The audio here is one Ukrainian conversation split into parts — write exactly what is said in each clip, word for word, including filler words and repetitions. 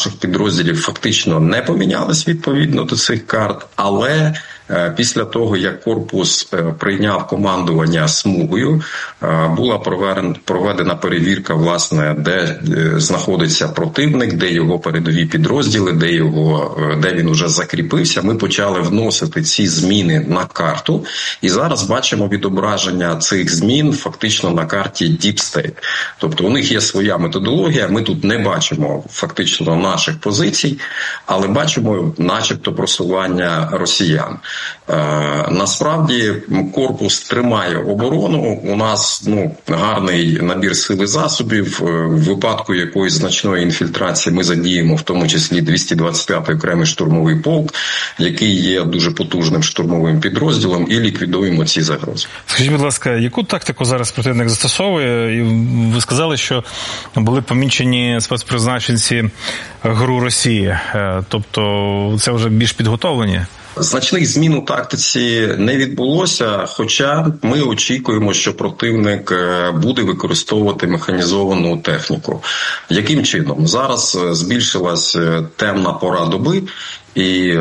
наших підрозділів фактично не помінялись відповідно до цих карт, але після того, як корпус прийняв командування смугою, була проведена перевірка, власне, де знаходиться противник, де його передові підрозділи, де його, де він уже закріпився. Ми почали вносити ці зміни на карту, і зараз бачимо відображення цих змін фактично на карті Deep State. Тобто у них є своя методологія, ми тут не бачимо фактично наших позицій, але бачимо начебто просування росіян. Насправді корпус тримає оборону, у нас ну, гарний набір сил і засобів, в випадку якоїсь значної інфільтрації ми задіємо в тому числі двісті двадцять п'ятий окремий штурмовий полк, який є дуже потужним штурмовим підрозділом, і ліквідуємо ці загрози. Скажіть, будь ласка, яку тактику зараз противник застосовує? І ви сказали, що були помічені спецпризначенці ГРУ Росії, тобто це вже більш підготовлені? Значних змін у тактиці не відбулося, хоча ми очікуємо, що противник буде використовувати механізовану техніку. Яким чином? Зараз збільшилась темна пора доби, і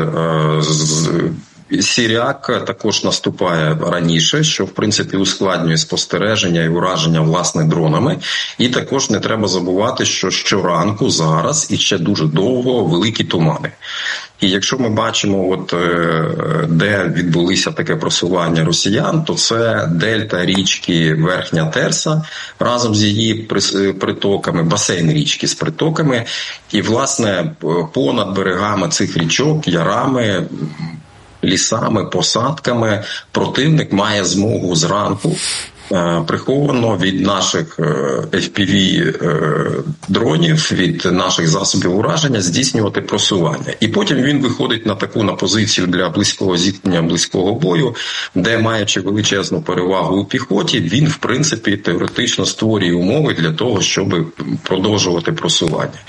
Сіріак також наступає раніше, що, в принципі, ускладнює спостереження і ураження, власне, дронами. І також не треба забувати, що щоранку зараз і ще дуже довго великі тумани. І якщо ми бачимо, от де відбулися таке просування росіян, то це дельта річки Верхня Терса разом з її притоками, басейн річки з притоками. І, власне, понад берегами цих річок, ярами, лісами, посадками противник має змогу зранку приховано від наших еф пі ві-дронів, від наших засобів ураження здійснювати просування. І потім він виходить на таку на позицію для близького зіткнення, близького бою, де, маючи величезну перевагу у піхоті, він, в принципі, теоретично створює умови для того, щоб продовжувати просування.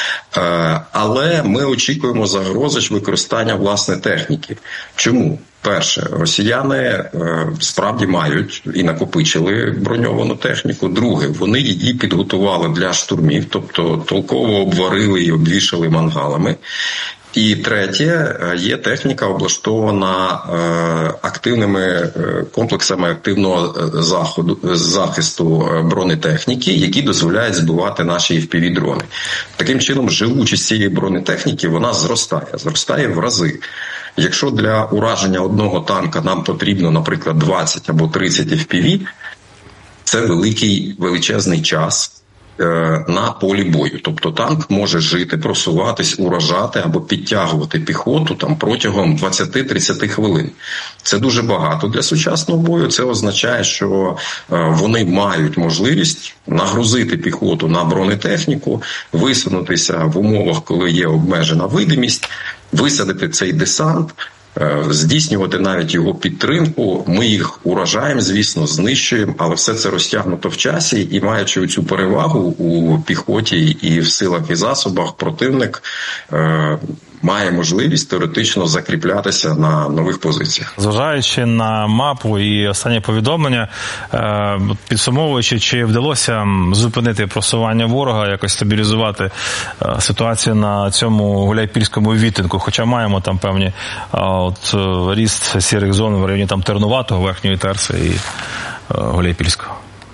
Але ми очікуємо загрози ж використання, власне, техніки. Чому? Перше, росіяни е, справді мають і накопичили броньовану техніку. Друге, вони її підготували для штурмів, тобто толково обварили і обвішали мангалами. І третє, є техніка, облаштована е, активними комплексами активного заходу, захисту бронетехніки, які дозволяють збивати наші еф пі ві-дрони. Таким чином, живучість цієї бронетехніки, вона зростає, зростає в рази. Якщо для ураження одного танка нам потрібно, наприклад, двадцять або тридцять еф пі ві, це великий, величезний час на полі бою. Тобто танк може жити, просуватись, уражати або підтягувати піхоту там протягом двадцять-тридцять хвилин. Це дуже багато для сучасного бою. Це означає, що вони мають можливість нагрузити піхоту на бронетехніку, висунутися в умовах, коли є обмежена видимість, висадити цей десант, здійснювати навіть його підтримку. Ми їх уражаємо, звісно, знищуємо, але все це розтягнуто в часі, і маючи цю перевагу у піхоті і в силах і засобах, противник е, має можливість теоретично закріплятися на нових позиціях. Зважаючи на мапу і останнє повідомлення, е, підсумовуючи, чи вдалося зупинити просування ворога, якось стабілізувати е, ситуацію на цьому гуляйпільському відтинку, хоча маємо там певні е, от, ріст сірих зон в районі там Тернуватого, Верхньої Терси і е, Гуляйпільського?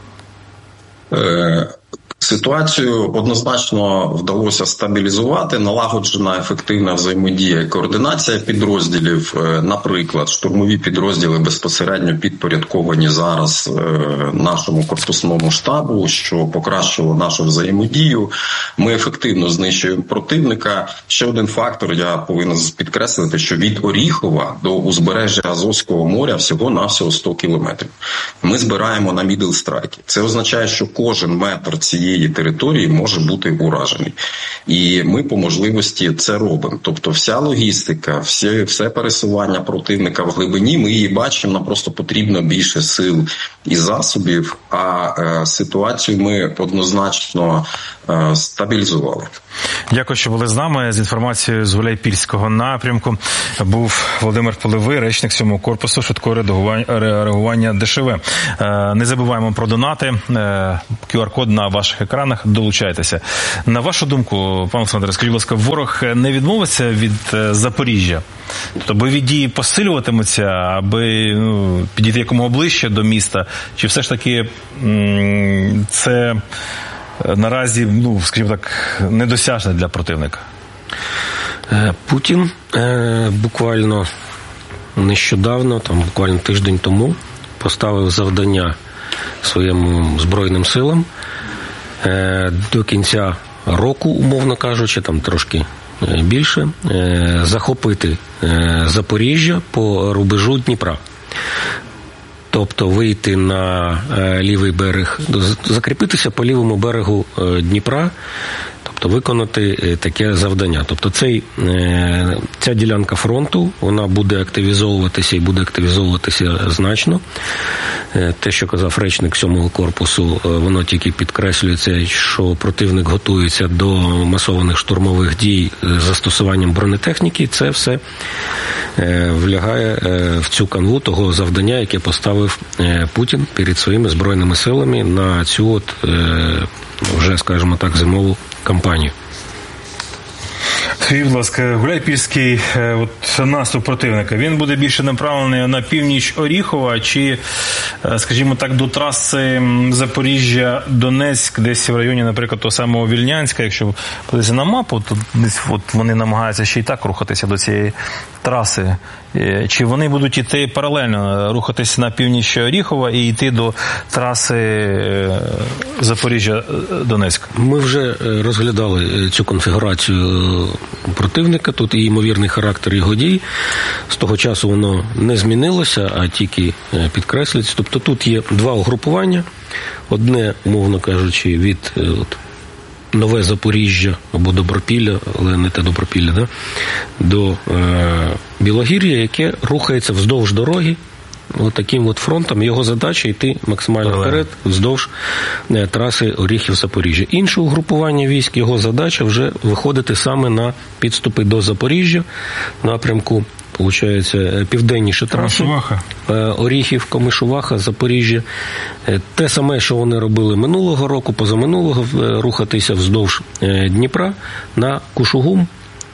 Е... Ситуацію однозначно вдалося стабілізувати, налагоджена ефективна взаємодія і координація підрозділів. Наприклад, штурмові підрозділи безпосередньо підпорядковані зараз нашому корпусному штабу, що покращило нашу взаємодію. Ми ефективно знищуємо противника. Ще один фактор, я повинен підкреслити, що від Оріхова до узбережжя Азовського моря всього-навсього сто кілометрів. Ми збираємо на мідл-страйки. Це означає, що кожен метр цієї території може бути уражений. І ми по можливості це робимо. Тобто вся логістика, все, все пересування противника в глибині, ми її бачимо, нам просто потрібно більше сил і засобів, а е, ситуацію ми однозначно е, стабілізували. Дякую, що були з нами. З інформацією з Гуляйпільського напрямку був Володимир Поливий, речник сьомого корпусу швидкого реагування Де Ше Ve. Не забуваємо про донати. ку ар код на ваших екранах. Долучайтеся. На вашу думку, пане Олександре, скажіть, будь ласка, ворог не відмовиться від Запоріжжя? Тобто бойові дії посилюватимуться, аби ну, підійти якомога ближче до міста? Чи все ж таки м- це наразі, ну, скажімо так, недосяжне для противника? Путін е, буквально нещодавно, там буквально тиждень тому, поставив завдання своїм Збройним силам е, до кінця року, умовно кажучи, там трошки більше, е, захопити е, Запоріжжя по рубежу Дніпра. Тобто вийти на е, лівий берег, закріпитися по лівому берегу е, Дніпра, тобто виконати таке завдання. Тобто цей, ця ділянка фронту, вона буде активізовуватися і буде активізовуватися значно. Те, що казав речник сьомого корпусу, воно тільки підкреслюється, що противник готується до масованих штурмових дій з застосуванням бронетехніки. Це все влягає в цю канву того завдання, яке поставив Путін перед своїми збройними силами на цю от, вже, скажімо так, зимову кампанію. Скажіть, будь ласка, Гуляйпільський от, наступ противника, він буде більше направлений на північ Оріхова чи, скажімо так, до траси Запоріжжя-Донецьк, десь в районі, наприклад, того самого Вільнянська, якщо подивитися на мапу, то десь от вони намагаються ще й так рухатися до цієї траси. Чи вони будуть йти паралельно, рухатися на північ Оріхова і йти до траси Запоріжжя-Донецьк? Ми вже розглядали цю конфігурацію противника, тут і ймовірний характер його дій. З того часу воно не змінилося, а тільки підкреслюється. Тобто тут є два угрупування. Одне, умовно кажучи, від от, Нове Запоріжжя або Добропілля, але не те Добропілля, да? до е, Білогір'я, яке рухається вздовж дороги, от таким от фронтом. Його задача йти максимально Правильно. вперед, вздовж е, траси Оріхів-Запоріжжя. Інше угрупування військ, його задача вже виходити саме на підступи до Запоріжжя, напрямку, получається, південніше траси, Оріхів, Комишуваха, Запоріжжя. Те саме, що вони робили минулого року, позаминулого, рухатися вздовж Дніпра на Кушугум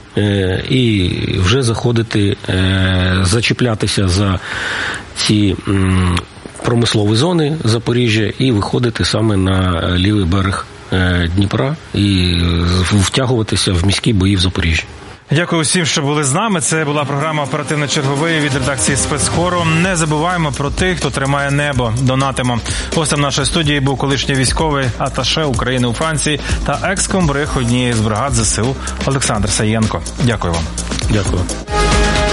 і вже заходити, зачіплятися за ці промислові зони Запоріжжя і виходити саме на лівий берег Дніпра і втягуватися в міські бої в Запоріжжі. Дякую всім, що були з нами. Це була програма «Оперативно-черговий» від редакції «Спецкору». Не забуваємо про тих, хто тримає небо. Донатимо. Гостем нашої студії був колишній військовий аташе України у Франції та екс-комбриг однієї з бригад зе се у Олександр Саєнко. Дякую вам. Дякую.